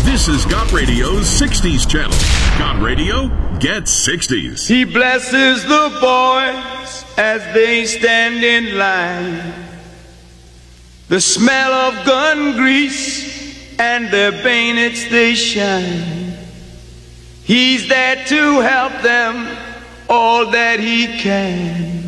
This is Got Radio's 60s channel. Got Radio gets 60s. He blesses the boys as they stand in line. The smell of gun grease and their bayonets they shine. He's there to help them all that he can.